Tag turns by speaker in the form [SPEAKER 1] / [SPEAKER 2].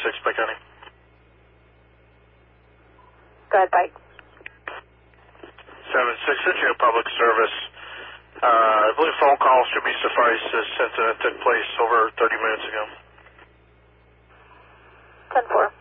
[SPEAKER 1] 7-6 by county.
[SPEAKER 2] Go ahead, bye.
[SPEAKER 1] 7-6, since you have public service, I believe phone call should be suffice since it took place over 30 minutes ago.
[SPEAKER 2] 10-4.